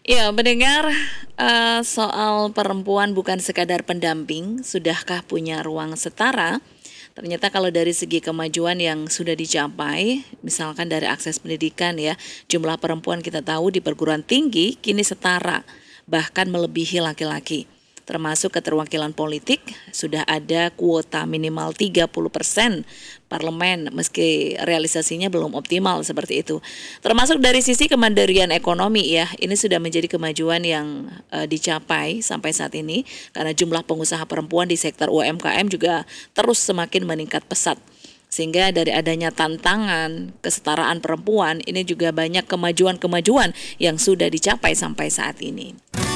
Ya, mendengar soal perempuan bukan sekadar pendamping, sudahkah punya ruang setara? Ternyata kalau dari segi kemajuan yang sudah dicapai, misalkan dari akses pendidikan ya, jumlah perempuan kita tahu di perguruan tinggi kini setara, bahkan melebihi laki-laki. Termasuk keterwakilan politik, sudah ada kuota minimal 30% parlemen meski realisasinya belum optimal seperti itu. Termasuk dari sisi kemandirian ekonomi ya, ini sudah menjadi kemajuan yang dicapai sampai saat ini karena jumlah pengusaha perempuan di sektor UMKM juga terus semakin meningkat pesat. Sehingga dari adanya tantangan kesetaraan perempuan ini juga banyak kemajuan-kemajuan yang sudah dicapai sampai saat ini.